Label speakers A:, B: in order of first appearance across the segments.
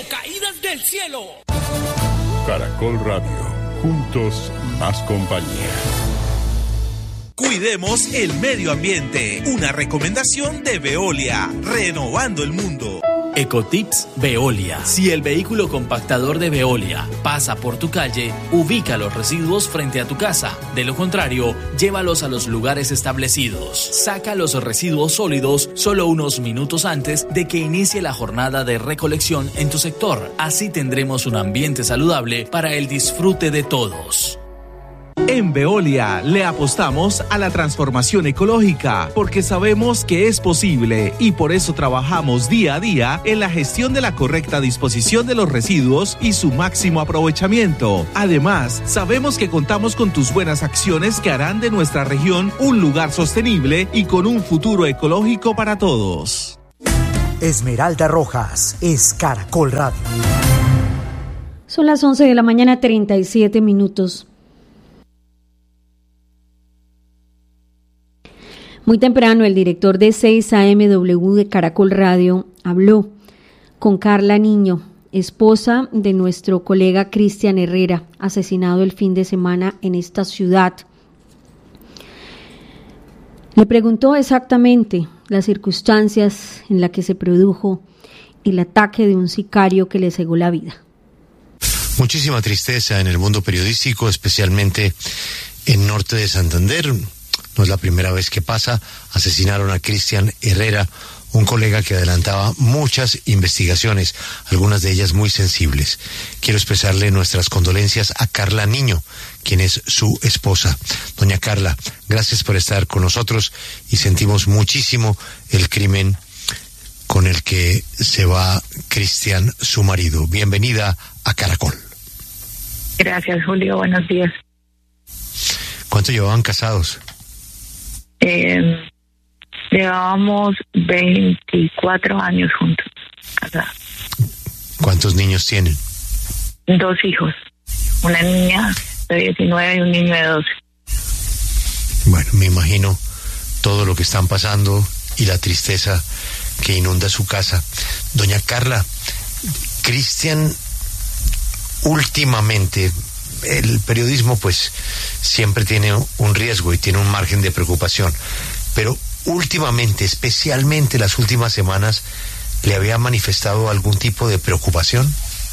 A: caídas del cielo.
B: Caracol Radio, juntos más compañía.
C: Cuidemos el medio ambiente. Una recomendación de Veolia, renovando el mundo.
D: Ecotips Veolia. Si el vehículo compactador de Veolia pasa por tu calle, ubica los residuos frente a tu casa. De lo contrario, llévalos a los lugares establecidos. Saca los residuos sólidos solo unos minutos antes de que inicie la jornada de recolección en tu sector. Así tendremos un ambiente saludable para el disfrute de todos.
C: En Veolia le apostamos a la transformación ecológica porque sabemos que es posible y por eso trabajamos día a día en la gestión de la correcta disposición de los residuos y su máximo aprovechamiento. Además, sabemos que contamos con tus buenas acciones que harán de nuestra región un lugar sostenible y con un futuro ecológico para todos.
E: Esmeralda Rojas es Caracol Radio.
F: Son las 11 de la mañana, 37 minutos. Muy temprano, el director de 6AMW de Caracol Radio habló con Carla Niño, esposa de nuestro colega Cristian Herrera, asesinado el fin de semana en esta ciudad. Le preguntó exactamente las circunstancias en las que se produjo el ataque de un sicario que le cegó la vida.
G: Muchísima tristeza en el mundo periodístico, especialmente en norte de Santander. No es la primera vez que pasa. Asesinaron a Cristian Herrera, un colega que adelantaba muchas investigaciones, algunas de ellas muy sensibles. Quiero expresarle nuestras condolencias a Carla Niño, quien es su esposa. Doña Carla, gracias por estar con nosotros y sentimos muchísimo el crimen con el que se va Cristian, su marido. Bienvenida a Caracol.
H: Gracias, Julio. Buenos días.
G: ¿Cuánto llevaban casados?
H: Llevábamos 24 años juntos, casados.
G: ¿Cuántos niños tienen?
H: 2 hijos, una niña de 19 y un niño de 12.
G: Bueno, me imagino todo lo que están pasando y la tristeza que inunda su casa. Doña Carla, Cristian, últimamente, el periodismo pues siempre tiene un riesgo y tiene un margen de preocupación, pero últimamente, especialmente las últimas semanas, ¿le había manifestado algún tipo de preocupación?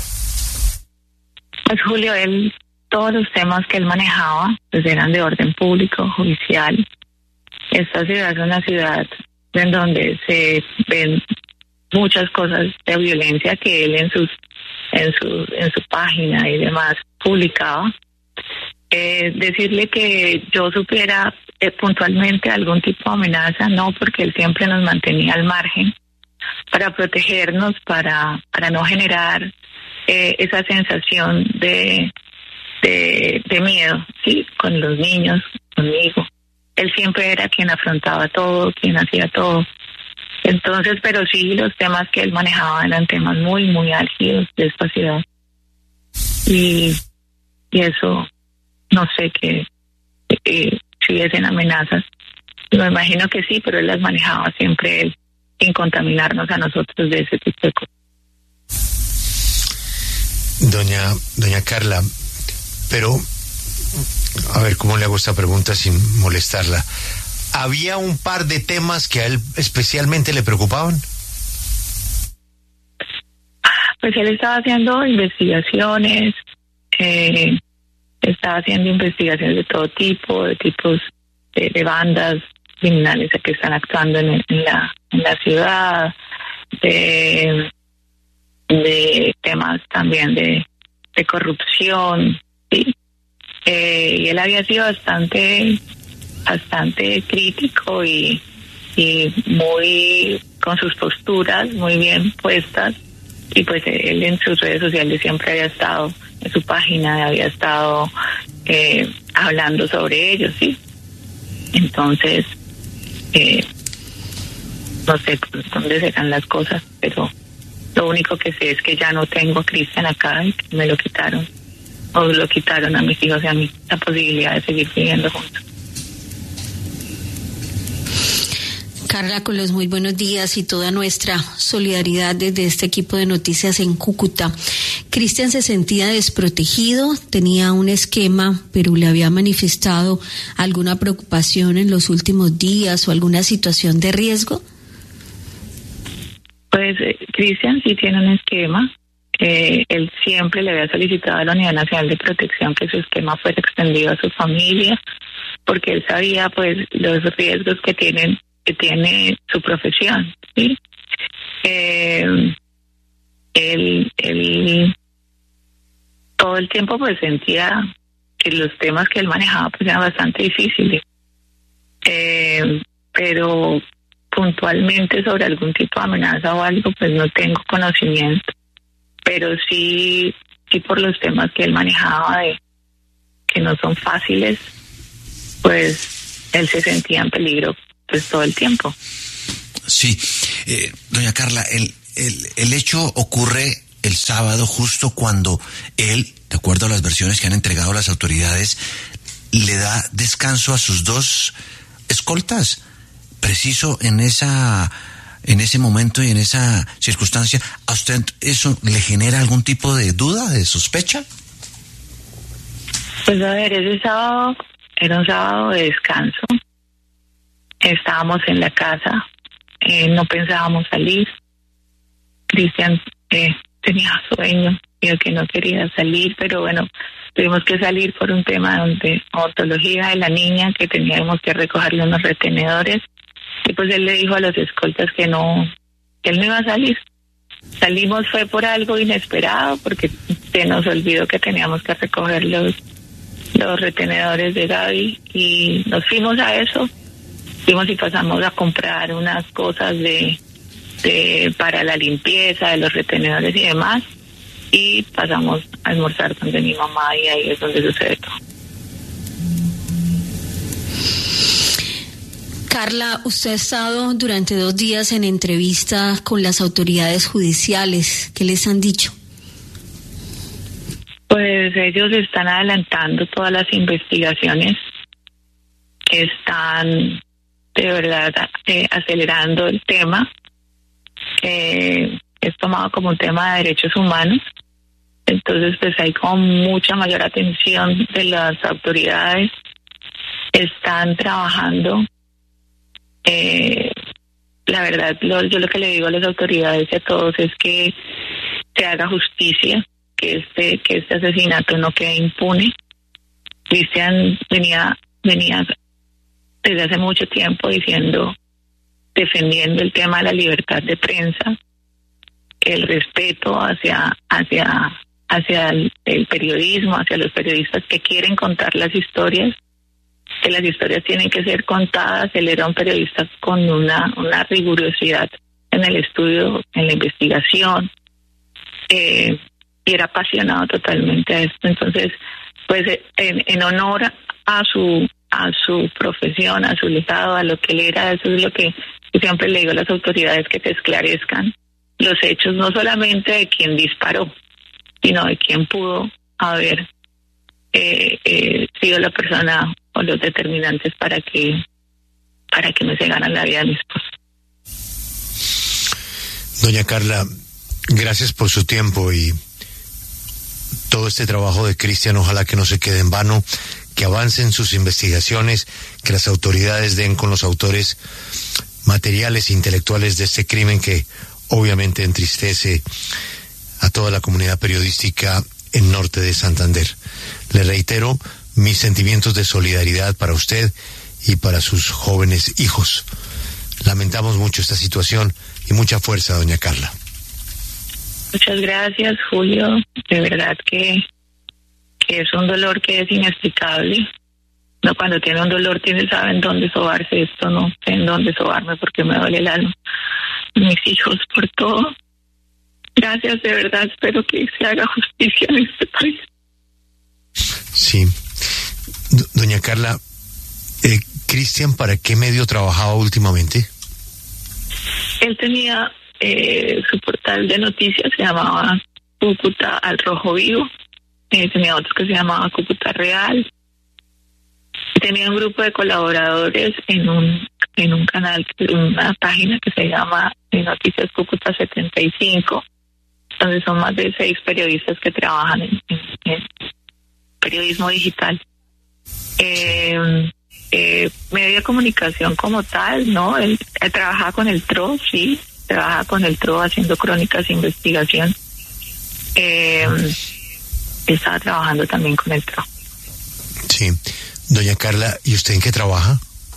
H: Pues Julio, todos los temas que él manejaba pues eran de orden público, judicial. Esta ciudad es una ciudad en donde se ven muchas cosas de violencia que él en su página y demás publicaba. Decirle que yo supiera puntualmente algún tipo de amenaza, no, porque él siempre nos mantenía al margen para protegernos, para no generar esa sensación de miedo, sí, con los niños, conmigo. Él siempre era quien afrontaba todo, quien hacía todo. Entonces, pero sí, los temas que él manejaba eran temas muy, muy álgidos de esta ciudad. Y eso, no sé si hubiesen amenazas. Me imagino que sí, pero él las manejaba siempre él, sin contaminarnos a nosotros de ese tipo de cosas.
G: Doña Carla, pero, a ver, ¿cómo le hago esta pregunta sin molestarla? ¿Había un par de temas que a él especialmente le preocupaban?
H: Pues él estaba haciendo investigaciones, estaba haciendo investigaciones de todo tipo, de tipos de bandas criminales que están actuando en la ciudad, de temas también de corrupción, ¿sí? Y él había sido bastante crítico y muy con sus posturas muy bien puestas, y pues él en sus redes sociales siempre había estado, en su página había estado hablando sobre ellos, sí. Entonces no sé por dónde serán las cosas, pero lo único que sé es que ya no tengo a Cristian acá y que me lo quitaron, o lo quitaron a mis hijos y a mí la posibilidad de seguir viviendo juntos.
F: Carla, con los muy buenos días y toda nuestra solidaridad desde este equipo de noticias en Cúcuta. Cristian se sentía desprotegido, tenía un esquema, pero le había manifestado alguna preocupación en los últimos días o alguna situación de riesgo.
H: Pues Cristian sí tiene un esquema. Él siempre le había solicitado a la Unidad Nacional de Protección que su esquema fuera extendido a su familia, porque él sabía pues los riesgos que tiene su profesión, ¿sí? Él todo el tiempo pues sentía que los temas que él manejaba pues eran bastante difíciles, pero puntualmente sobre algún tipo de amenaza o algo pues no tengo conocimiento, pero sí por los temas que él manejaba de que no son fáciles, pues él se sentía en peligro pues todo el tiempo.
A: Sí, doña Carla, el hecho ocurre el sábado justo cuando él, de acuerdo a las versiones que han entregado las autoridades, le da descanso a sus dos escoltas, preciso en ese momento y en esa circunstancia. ¿A usted eso le genera algún tipo de duda, de sospecha?
H: Pues a ver, ese sábado era un sábado de descanso. Estábamos en la casa, no pensábamos salir. Cristian tenía sueño, dijo que no quería salir, pero bueno, tuvimos que salir por un tema de ontología de la niña, que teníamos que recogerle unos retenedores, y pues él le dijo a los escoltas que él no iba a salir. Salimos fue por algo inesperado, porque se nos olvidó que teníamos que recoger los retenedores de Gaby, y nos fuimos a eso. Fuimos y pasamos a comprar unas cosas para la limpieza de los retenedores y demás, y pasamos a almorzar donde mi mamá, y ahí es donde sucede todo.
F: Carla, usted ha estado durante 2 días en entrevista con las autoridades judiciales. ¿Qué les han dicho?
H: Pues ellos están adelantando todas las investigaciones, están de verdad acelerando el tema. Es tomado como un tema de derechos humanos, entonces pues hay como mucha mayor atención de las autoridades. Están trabajando, la verdad yo lo que le digo a las autoridades y a todos es que se haga justicia, que este asesinato no quede impune. Cristian venía desde hace mucho tiempo defendiendo el tema de la libertad de prensa, el respeto hacia el periodismo, hacia los periodistas que quieren contar las historias, que las historias tienen que ser contadas. Él era un periodista con una rigurosidad en el estudio, en la investigación, y era apasionado totalmente a esto. Entonces, pues en honor a su profesión, a su legado, a lo que él era, eso es lo que yo siempre le digo a las autoridades, que se esclarezcan los hechos, no solamente de quien disparó, sino de quien pudo haber sido la persona o los determinantes para que no se gane la vida de mi esposo.
G: Doña Carla, gracias por su tiempo y todo este trabajo de Cristian, ojalá que no se quede en vano, que avancen sus investigaciones, que las autoridades den con los autores materiales e intelectuales de este crimen que obviamente entristece a toda la comunidad periodística en norte de Santander. Le reitero mis sentimientos de solidaridad para usted y para sus jóvenes hijos. Lamentamos mucho esta situación y mucha fuerza, doña Carla.
H: Muchas gracias, Julio. De verdad que es un dolor que es inexplicable. No, cuando tiene un dolor sabe en dónde sobarse. Esto no sé en dónde sobarme porque me duele el alma. Mis hijos, por todo. Gracias, de verdad. Espero que se haga justicia en este país.
G: Sí. Doña Carla, Cristian, ¿para qué medio trabajaba últimamente?
H: Él tenía su portal de noticias, se llamaba Cúcuta al Rojo Vivo. Tenía otros que se llamaba Cúcuta Real. Tenía un grupo de colaboradores en un en un canal, en una página que se llama Noticias Cúcuta 75, donde son más de 6 periodistas que trabajan en periodismo digital. Medio de comunicación como tal, ¿no? Él trabajaba con el TRO, sí, trabaja con el TRO haciendo crónicas de investigación. Estaba trabajando también con el TRO.
G: Sí. Doña Carla, ¿y usted en qué trabaja?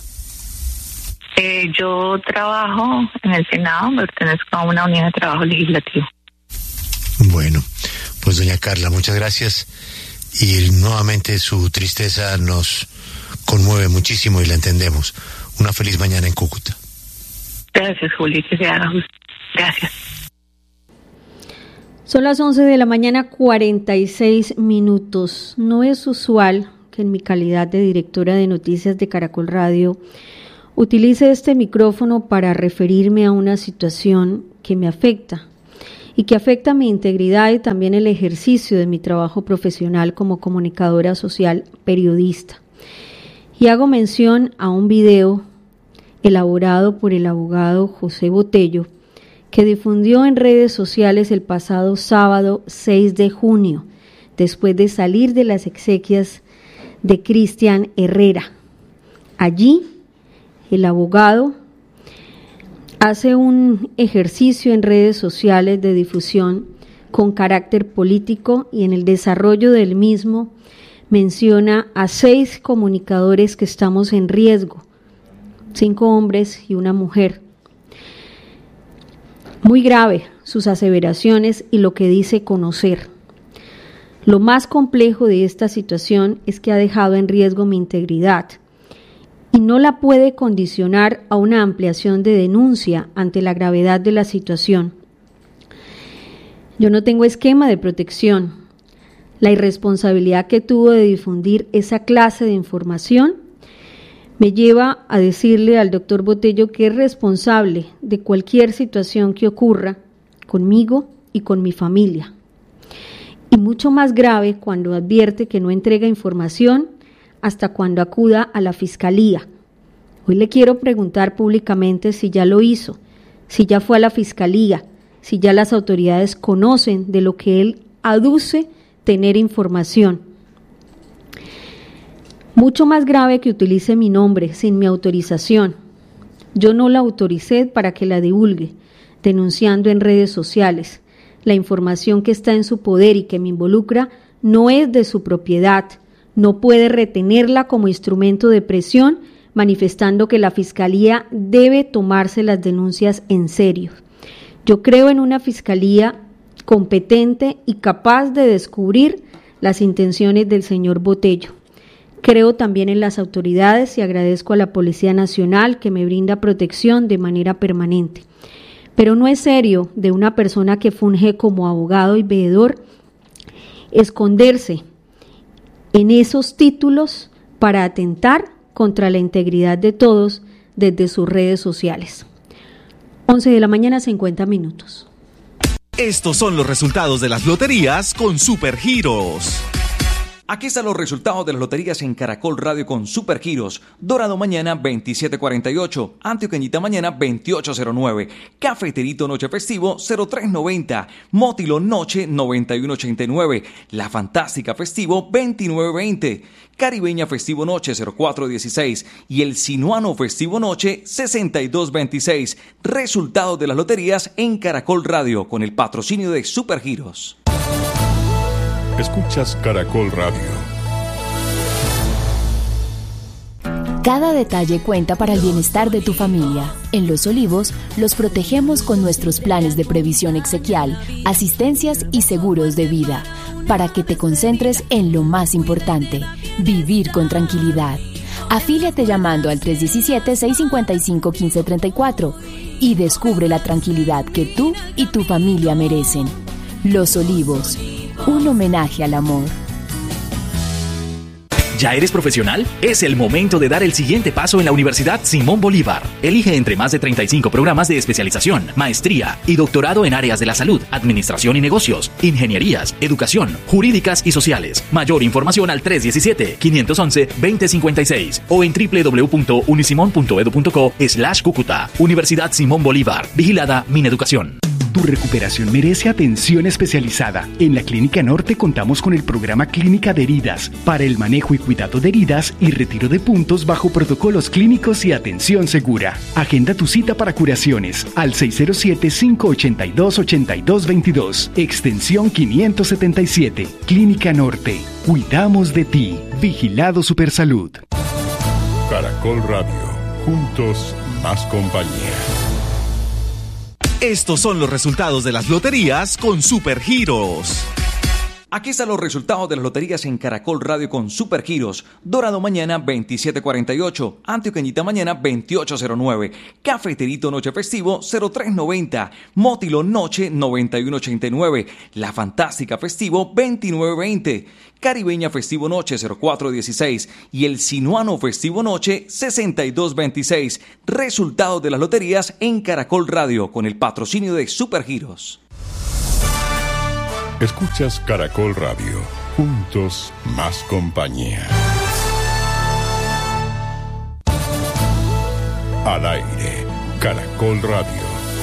H: Yo trabajo en el Senado, me pertenezco a una unidad de trabajo legislativo.
G: Bueno, pues doña Carla, muchas gracias. Y nuevamente su tristeza nos conmueve muchísimo y la entendemos. Una feliz mañana en Cúcuta.
H: Gracias, Juli, que se haga justo. Gracias.
F: Son las 11 de la mañana, 46 minutos. No es usual que en mi calidad de directora de noticias de Caracol Radio utilice este micrófono para referirme a una situación que me afecta y que afecta mi integridad y también el ejercicio de mi trabajo profesional como comunicadora social periodista. Y hago mención a un video elaborado por el abogado José Botello, que difundió en redes sociales el pasado sábado 6 de junio, después de salir de las exequias de Cristian Herrera. Allí, el abogado hace un ejercicio en redes sociales de difusión con carácter político y en el desarrollo del mismo menciona a 6 comunicadores que estamos en riesgo, 5 hombres y una mujer. Muy grave sus aseveraciones y lo que dice conocer. Lo más complejo de esta situación es que ha dejado en riesgo mi integridad y no la puede condicionar a una ampliación de denuncia ante la gravedad de la situación. Yo no tengo esquema de protección. La irresponsabilidad que tuvo de difundir esa clase de información me lleva a decirle al doctor Botello que es responsable de cualquier situación que ocurra conmigo y con mi familia. Y mucho más grave cuando advierte que no entrega información hasta cuando acuda a la Fiscalía. Hoy le quiero preguntar públicamente si ya lo hizo, si ya fue a la Fiscalía, si ya las autoridades conocen de lo que él aduce tener información. Mucho más grave que utilice mi nombre sin mi autorización. Yo no la autoricé para que la divulgue, denunciando en redes sociales. La información que está en su poder y que me involucra no es de su propiedad. No puede retenerla como instrumento de presión, manifestando que la Fiscalía debe tomarse las denuncias en serio. Yo creo en una Fiscalía competente y capaz de descubrir las intenciones del señor Botello. Creo también en las autoridades y agradezco a la Policía Nacional que me brinda protección de manera permanente. Pero no es serio de una persona que funge como abogado y veedor esconderse en esos títulos para atentar contra la integridad de todos desde sus redes sociales. 11 de la mañana, 50 minutos.
C: Estos son los resultados de las loterías con Supergiros.
I: Aquí están los resultados de las loterías en Caracol Radio con Supergiros. Dorado mañana 2748, Antioqueñita mañana 2809, Cafeterito Noche Festivo 0390, Mótilo Noche 9189, La Fantástica Festivo 2920, Caribeña Festivo Noche 0416 y el Sinuano Festivo Noche 6226. Resultados de las loterías en Caracol Radio con el patrocinio de Supergiros.
B: Escuchas Caracol Radio.
J: Cada detalle cuenta para el bienestar de tu familia. En Los Olivos los protegemos con nuestros planes de previsión exequial, asistencias y seguros de vida, para que te concentres en lo más importante, vivir con tranquilidad. Afíliate llamando al 317-655-1534 y descubre la tranquilidad que tú y tu familia merecen. Los Olivos, un homenaje al amor.
D: ¿Ya eres profesional? Es el momento de dar el siguiente paso en la Universidad Simón Bolívar. Elige entre más de 35 programas de especialización, maestría y doctorado en áreas de la salud, administración y negocios, ingenierías, educación, jurídicas y sociales. Mayor información al 317-511-2056 o en www.unisimon.edu.co/Cúcuta. Universidad Simón Bolívar. Vigilada Mineducación.
K: Tu recuperación merece atención especializada. En la Clínica Norte contamos con el programa Clínica de Heridas para el manejo y cuidado de heridas y retiro de puntos bajo protocolos clínicos y atención segura. Agenda tu cita para curaciones al 607-582-8222, extensión 577. Clínica Norte. Cuidamos de ti. Vigilado Supersalud.
B: Caracol Radio. Juntos, más compañía.
C: Estos son los resultados de las loterías con Supergiros.
I: Aquí están los resultados de las loterías en Caracol Radio con Supergiros. Dorado mañana 2748, Antioqueñita mañana 2809, Cafeterito Noche Festivo 0390, Mótilo Noche 9189, La Fantástica Festivo 2920, Caribeña Festivo Noche 0416 y el Sinuano Festivo Noche 6226. Resultados de las loterías en Caracol Radio con el patrocinio de Supergiros.
B: Escuchas Caracol Radio. Juntos, más compañía. Al aire, Caracol Radio.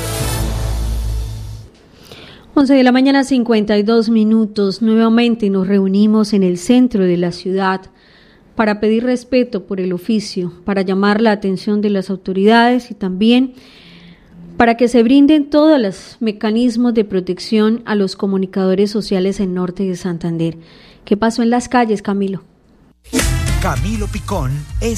F: 11 de la mañana, 52 minutos. Nuevamente nos reunimos en el centro de la ciudad para pedir respeto por el oficio, para llamar la atención de las autoridades y también para que se brinden todos los mecanismos de protección a los comunicadores sociales en Norte de Santander. ¿Qué pasó en las calles, Camilo?
E: Camilo Picón es